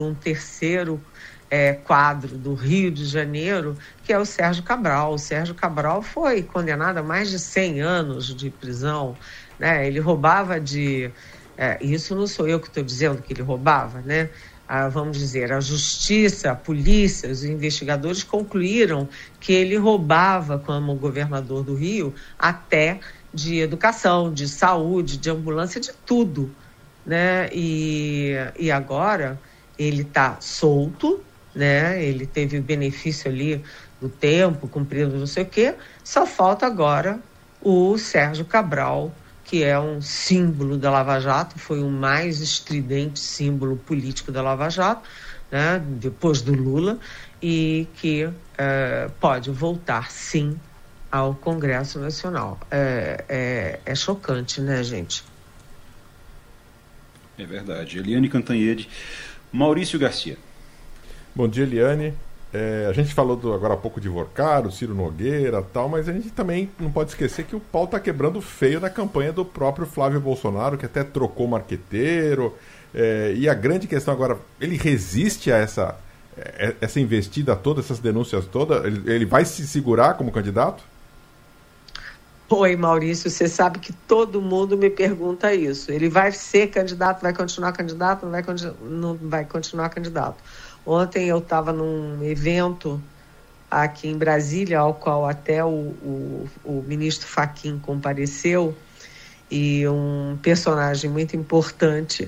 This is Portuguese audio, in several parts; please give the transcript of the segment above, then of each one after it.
um terceiro quadro do Rio de Janeiro, que é o Sérgio Cabral. O Sérgio Cabral foi condenado a mais de 100 anos de prisão, né? Ele roubava isso não sou eu que estou dizendo que ele roubava, né? Vamos dizer, a justiça, a polícia, os investigadores concluíram que ele roubava como governador do Rio até de educação, de saúde, de ambulância, de tudo, né? E agora ele está solto, né? Ele teve o benefício ali do tempo, cumprido não sei o quê, só falta agora o Sérgio Cabral, que é um símbolo da Lava Jato, foi o mais estridente símbolo político da Lava Jato, né? Depois do Lula, e que pode voltar, sim, ao Congresso Nacional. É chocante, né, gente? É verdade. Eliane Cantanhede. Maurício Garcia. Bom dia, Eliane. A gente falou agora há pouco de Vorcaro, Ciro Nogueira e tal, mas a gente também não pode esquecer que o pau está quebrando feio na campanha do próprio Flávio Bolsonaro, que até trocou marqueteiro. E a grande questão agora, ele resiste a essa investida toda, essas denúncias todas? Ele vai se segurar como candidato? Oi, Maurício, você sabe que todo mundo me pergunta isso. Ele vai ser candidato, vai continuar candidato, não vai continuar candidato. Ontem eu estava num evento aqui em Brasília, ao qual até o ministro Fachin compareceu, e um personagem muito importante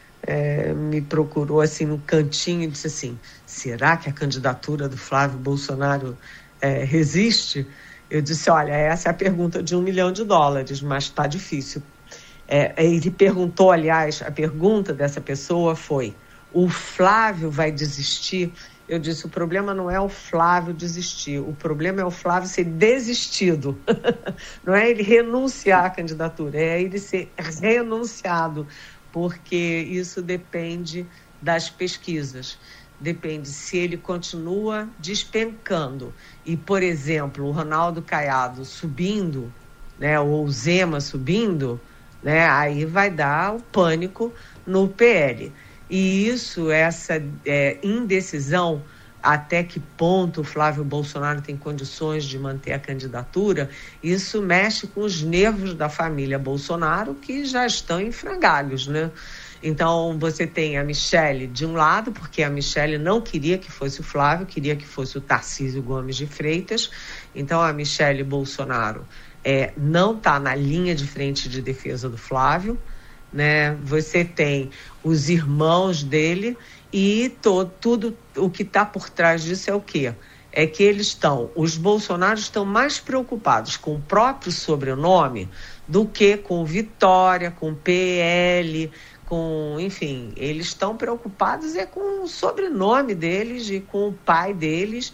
me procurou assim no cantinho e disse assim: será que a candidatura do Flávio Bolsonaro resiste? Eu disse: olha, essa é a pergunta de $1 milhão, mas está difícil. Ele perguntou, aliás, a pergunta dessa pessoa foi: o Flávio vai desistir? Eu disse: o problema não é o Flávio desistir, o problema é o Flávio ser desistido. Não é ele renunciar à candidatura, é ele ser renunciado, porque isso depende das pesquisas. Depende se ele continua despencando. E, por exemplo, o Ronaldo Caiado subindo, né, ou o Zema subindo, né, aí vai dar o pânico no PL. E essa indecisão, até que ponto o Flávio Bolsonaro tem condições de manter a candidatura, isso mexe com os nervos da família Bolsonaro, que já estão em frangalhos, né? Então, você tem a Michelle de um lado, porque a Michelle não queria que fosse o Flávio, queria que fosse o Tarcísio Gomes de Freitas. Então, a Michelle Bolsonaro não está na linha de frente de defesa do Flávio, né? Você tem os irmãos dele e tudo o que está por trás disso é o quê? É que os bolsonaros estão mais preocupados com o próprio sobrenome do que com Vitória, com PL, enfim, eles estão preocupados com o sobrenome deles e com o pai deles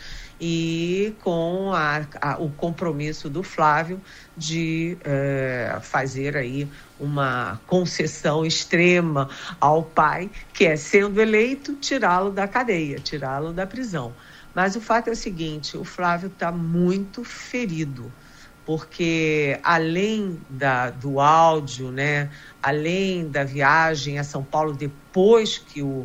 e com o compromisso do Flávio de fazer aí uma concessão extrema ao pai, que é, sendo eleito, tirá-lo da cadeia, tirá-lo da prisão. Mas o fato é o seguinte: o Flávio está muito ferido, porque além do áudio, né, além da viagem a São Paulo, depois que o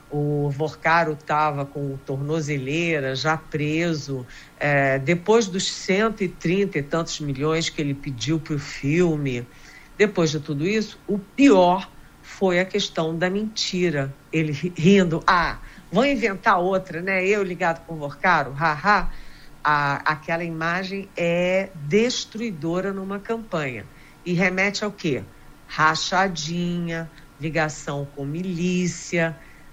Vorcaro estava com tornozeleira, já preso, depois dos 130 e tantos milhões que ele pediu para o filme, depois de tudo isso, o pior foi a questão da mentira. Ele rindo: vão inventar outra, né? Eu ligado com o Vorcaro, haha. Aquela imagem é destruidora numa campanha e remete ao quê? Rachadinha, ligação com milícia,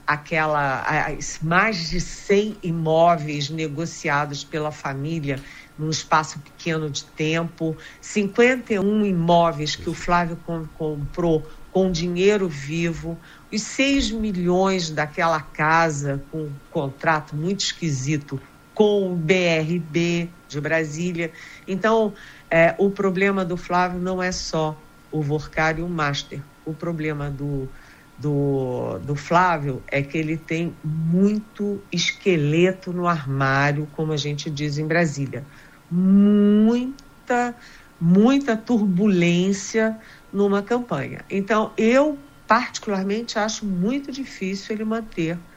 mais de 100 imóveis negociados pela família num espaço pequeno de tempo, 51 imóveis que o Flávio comprou com dinheiro vivo, os 6 milhões daquela casa com um contrato muito esquisito com o BRB de Brasília. Então, o problema do Flávio não é só o Vorcaro e o Master. O problema do Flávio é que ele tem muito esqueleto no armário, como a gente diz em Brasília. Muita turbulência numa campanha. Então, eu particularmente acho muito difícil ele manter